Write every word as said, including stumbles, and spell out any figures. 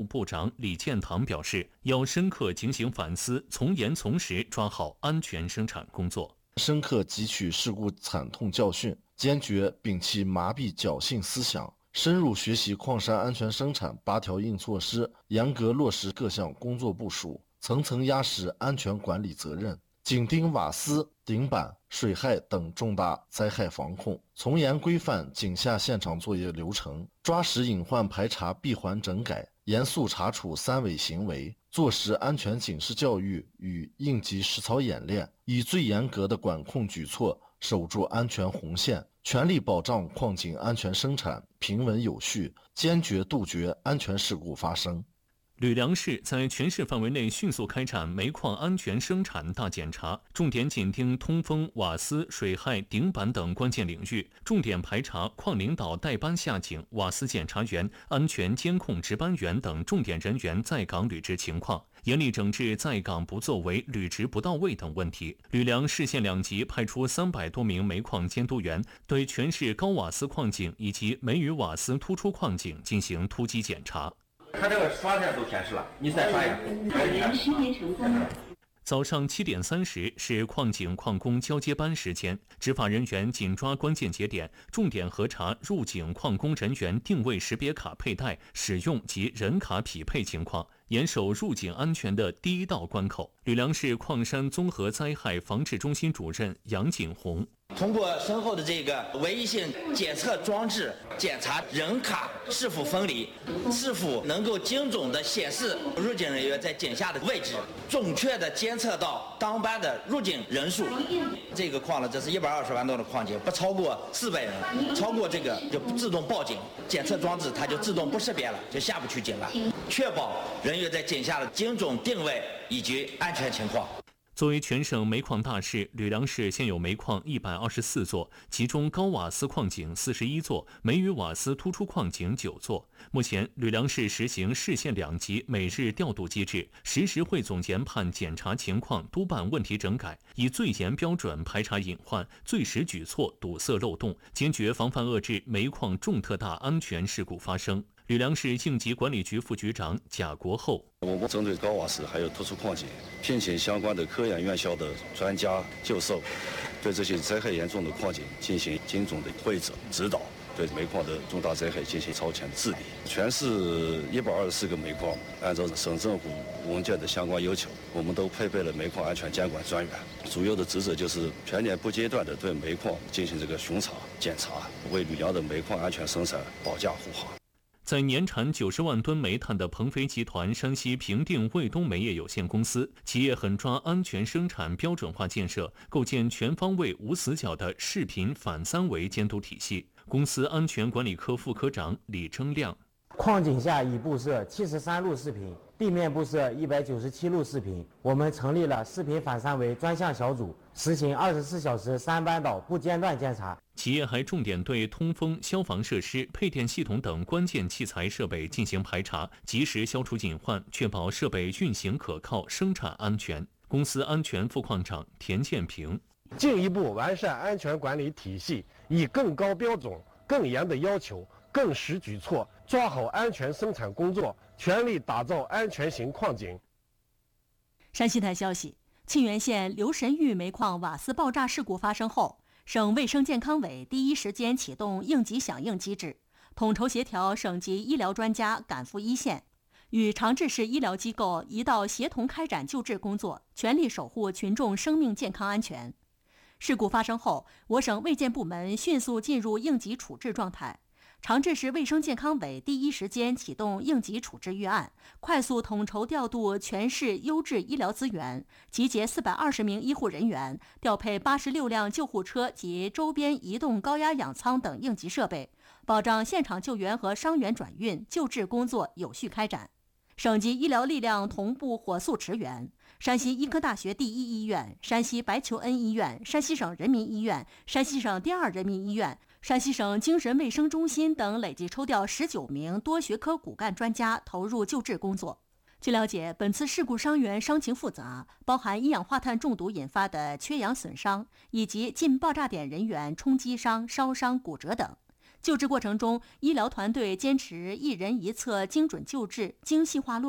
部长李建堂表示，要深刻警醒反思，从严从实抓好安全生产工作， 深刻汲取事故惨痛教训，坚决摒弃麻痹侥幸思想，深入学习矿山安全生产八条硬措施，严格落实各项工作部署，层层压实安全管理责任，紧盯瓦斯、顶板、水害等重大灾害防控，从严规范井下现场作业流程，抓实隐患排查闭环整改，严肃查处三违行为，做实安全警示教育与应急实操演练，以最严格的管控举措守住安全红线，全力保障矿井安全生产平稳有序，坚决杜绝安全事故发生。 吕梁市在全市范围内迅速开展煤矿安全生产大检查，重点紧盯通风、瓦斯、水害、顶板等关键领域，重点排查矿领导带班下井、瓦斯检查员、安全监控值班员等重点人员在岗履职情况，严厉整治在岗不作为、履职不到位等问题。吕梁市县两级派出三百多名煤矿监督员，对全市高瓦斯矿井以及煤与瓦斯突出矿井进行突击检查。 他这个刷线都显示了，你再刷一下。 早上七点三十是矿井矿工交接班时间，执法人员紧抓关键节点，重点核查入井矿工人员定位识别卡佩戴、使用及人卡匹配情况，严守入井安全的第一道关口。吕梁市矿山综合灾害防治中心主任杨景红。 通过身后的这个唯一性检测装置检查人卡是否分离，是否能够精准的显示入井人员在井下的位置，准确的监测到当班的入井人数。这个矿呢，这是一百二十万吨的矿井，不超过四百人，超过这个就自动报警，检测装置它就自动不识别了，就下不去井了，确保人员在井下的精准定位以及安全情况。 作为全省煤矿大市，吕梁市现有煤矿一百二十四座，其中高瓦斯矿井四十一座，煤与瓦斯突出矿井九座。目前，吕梁市实行市县两级每日调度机制，实时汇总研判检查情况，督办问题整改，以最严标准排查隐患，最实举措堵塞漏洞，坚决防范遏制煤矿重特大安全事故发生。吕梁市应急管理局副局长贾国厚， 我们针对高瓦斯还有突出矿井，聘请相关的科研院校的专家教授，对这些灾害严重的矿井进行精准的会诊指导，对煤矿的重大灾害进行超前治理。全市一百二十四个煤矿，按照省政府文件的相关要求，我们都配备了煤矿安全监管专员，主要的职责就是全年不间断的对煤矿进行这个巡查检查，为吕梁的煤矿安全生产保驾护航。 在年产九十万吨煤炭的鹏飞集团山西平定卫东煤业有限公司，企业狠抓安全生产标准化建设，构建全方位无死角的视频反三维监督体系。公司安全管理科副科长李征亮， 矿井下已布设七十三路视频，地面布设一百九十七路视频。我们成立了视频反三维专项小组，实行二十四小时三班倒不间断监察。 企业还重点对通风、消防设施、配电系统等关键器材设备进行排查，及时消除隐患，确保设备运行可靠、生产安全。公司安全副矿长田建平， 进一步完善安全管理体系，以更高标准、更严的要求、更实举措，抓好安全生产工作，全力打造安全型矿井。 山西台消息，沁源县刘神峪煤矿瓦斯爆炸事故发生后，省卫生健康委第一时间启动应急响应机制，统筹协调省级医疗专家赶赴一线，与长治市医疗机构一道协同开展救治工作，全力守护群众生命健康安全。事故发生后，我省卫健部门迅速进入应急处置状态。长治市卫生健康委第一时间启动应急处置预案，快速统筹调度全市优质医疗资源，集结四百二十名医护人员，调配八十六辆救护车及周边移动高压氧舱等应急设备，保障现场救援和伤员转运、救治工作有序开展。省级医疗力量同步火速驰援，山西医科大学第一医院、山西白求恩医院、山西省人民医院、山西省第二人民医院、山西省精神卫生中心等累计抽调十九名多学科骨干专家投入救治工作。据了解，本次事故伤员伤情复杂，包含一氧化碳中毒引发的缺氧损伤，以及近爆炸点人员冲击伤、烧伤、骨折等。 救治过程中，医疗团队坚持一人一策精准救治、精细化落